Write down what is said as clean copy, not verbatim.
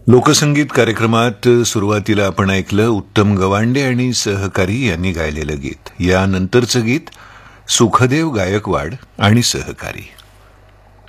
लोकसंगीत कार्यक्रमात सुरुवातीला आपण ऐकलं उत्तम गवांडे आणि सहकारी यांनी गायलेलं गीत. यानंतरचं गीत सुखदेव गायकवाड आणि सहकारी.